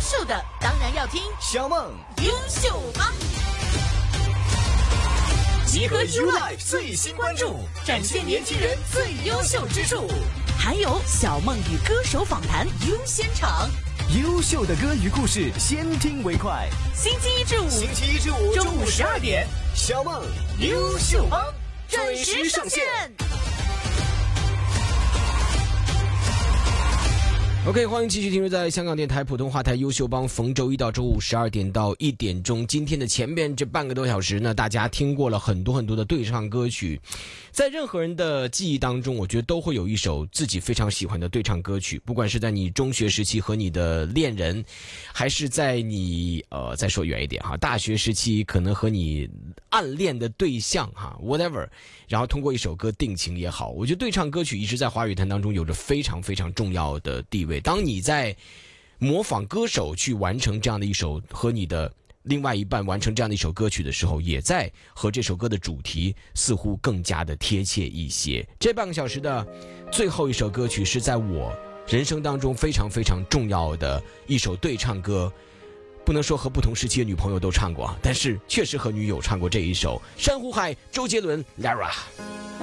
秀的当然要听小梦优秀帮， 集合 YouLife 最新关注，展现年轻人最优秀之处， 还有小梦与歌手访谈优先场。 优秀的歌与故事，先听为快。 星期一至五中午12点，小梦优秀帮准时上线。 OK， 欢迎继续听入在香港电台普通话台优秀帮，逢周一到周五12点到1点钟。今天的前面这半个多小时呢，大家听过了很多的对唱歌曲。在任何人的记忆当中，我觉得都会有一首自己非常喜欢的对唱歌曲，不管是在你中学时期和你的恋人，还是在你再说远一点哈，大学时期可能和你暗恋的对象哈 whatever， 然后通过一首歌定情也好，我觉得对唱歌曲一直在华语坛当中有着非常重要的地位。当你在模仿歌手去完成这样的一首，和你的另外一半完成这样的一首歌曲的时候，也在和这首歌的主题似乎更加的贴切一些。这半个小时的最后一首歌曲是在我人生当中非常重要的一首对唱歌，不能说和不同时期的女朋友都唱过，但是确实和女友唱过这一首《珊瑚海》，周杰伦 Lara。